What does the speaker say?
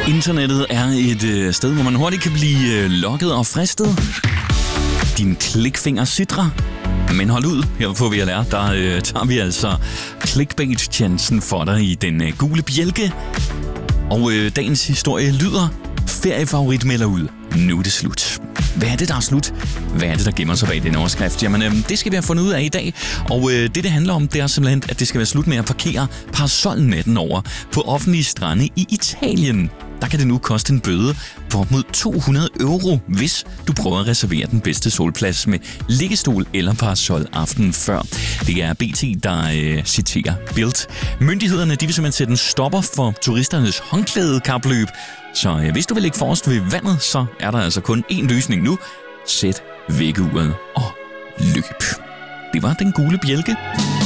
Internettet er et sted, hvor man hurtigt kan blive lokket og fristet. Din klikfinger sidrer. Men hold ud, her på VLR, der tager vi altså clickbait-chancen for dig i den gule bjælke. Og dagens historie lyder: feriefavorit melder ud. Nu er det slut. Hvad er det, der er slut? Hvad er det, der gemmer sig bag den overskrift? Jamen, det skal vi have fundet ud af i dag. Og det handler om, det er simpelthen, at det skal være slut med at parkere parasollen natten over på offentlige strande i Italien. Der kan det nu koste en bøde på op mod 200 euro, hvis du prøver at reservere den bedste solplads med liggestol eller parasol aftenen før. Det er BT, der citerer Bild. Myndighederne de vil simpelthen sætte en stopper for turisternes håndklædekapløb. Så hvis du vil ligge forrest ved vandet, så er der altså kun én løsning nu. Sæt vækkeuret og løb. Det var den gule bjælke.